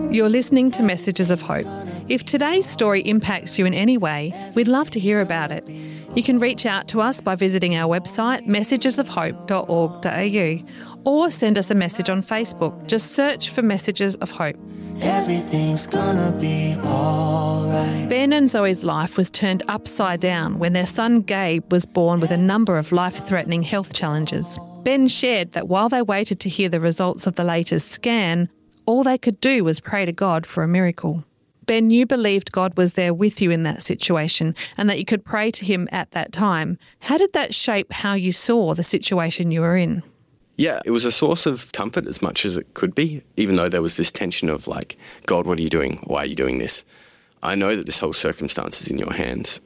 You're listening to Messages of Hope. If today's story impacts you in any way, we'd love to hear about it. You can reach out to us by visiting our website, messagesofhope.org.au, or send us a message on Facebook. Just search for Messages of Hope. Everything's gonna be alright. Ben and Zoe's life was turned upside down when their son Gabe was born with a number of life-threatening health challenges. Ben shared that while they waited to hear the results of the latest scan, all they could do was pray to God for a miracle. Ben, you believed God was there with you in that situation and that you could pray to him at that time. How did that shape how you saw the situation you were in? Yeah, it was a source of comfort as much as it could be, even though there was this tension of like, God, what are you doing? Why are you doing this? I know that this whole circumstance is in your hands.